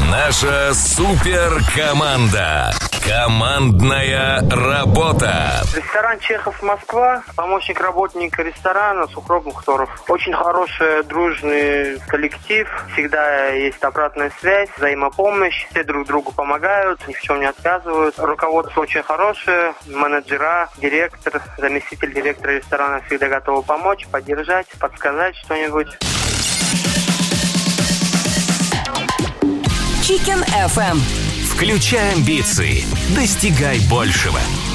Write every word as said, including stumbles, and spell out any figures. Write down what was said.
Наша суперкоманда. Командная работа. Ресторан «Чехов, Москва». Помощник работника ресторана Сухроб Мухторов. Очень хороший, дружный коллектив. Всегда есть обратная связь, взаимопомощь. Все друг другу помогают, ни в чем не отказывают. Руководство очень хорошее. Менеджера, директор, заместитель директора ресторана всегда готовы помочь, поддержать, подсказать что-нибудь. Chicken эф эм. Включай амбиции. Достигай большего.